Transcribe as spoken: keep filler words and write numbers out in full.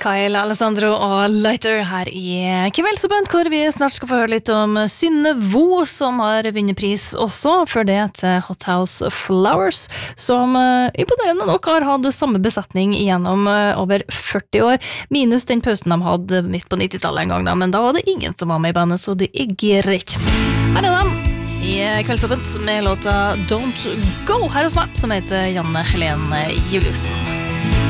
Kyle Alessandro og Lighter her i Kveldsband, hvor vi snart skal få høre litt om Synne Vo, som har vunnet pris også, for det til Hot House Flowers, som uh, imponerende nok har hatt samme besetning gjennom uh, over førti år, minus den pausen de hadde midt på nittitallet en gang da, men da var det ingen som var med i bandet, så det er greit. Her er de i Kveldsband med låta Don't Go her hos meg, som heter Janne Helene Juliussen.